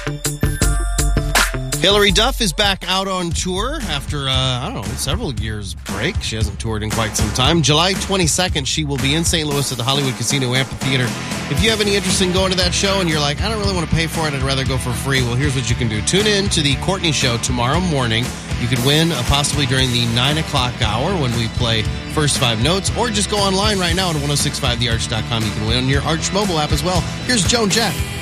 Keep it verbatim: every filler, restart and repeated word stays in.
Hilary Duff is back out on tour after, uh, I don't know, several years break. She hasn't toured in quite some time. July twenty-second, she will be in Saint Louis at the Hollywood Casino Amphitheater. If you have any interest in going to that show and you're like, I don't really want to pay for it, I'd rather go for free, well, here's what you can do. Tune in to the Courtney Show tomorrow morning. You could win uh, possibly during the nine o'clock hour when we play First Five Notes, or just go online right now at ten sixty-five the arch dot com. You can win on your Arch mobile app as well. Here's Joan Jett.